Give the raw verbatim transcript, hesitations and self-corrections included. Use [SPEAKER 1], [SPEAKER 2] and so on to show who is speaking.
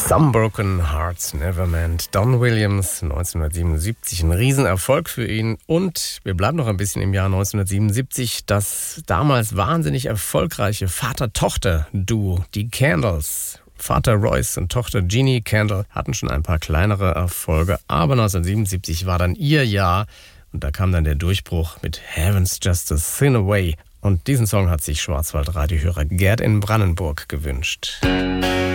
[SPEAKER 1] Some Broken Hearts Never Mend. Don Williams, neunzehnhundertsiebenundsiebzig, ein Riesenerfolg für ihn. Und wir bleiben noch ein bisschen im Jahr neunzehnhundertsiebenundsiebzig. Das damals wahnsinnig erfolgreiche Vater-Tochter-Duo, die Candles. Vater Royce und Tochter Jeannie Kendall hatten schon ein paar kleinere Erfolge, aber neunzehnhundertsiebenundsiebzig war dann ihr Jahr und da kam dann der Durchbruch mit Heaven's Just a Thin Away. Und diesen Song hat sich Schwarzwaldradiohörer Gerd in Brandenburg gewünscht.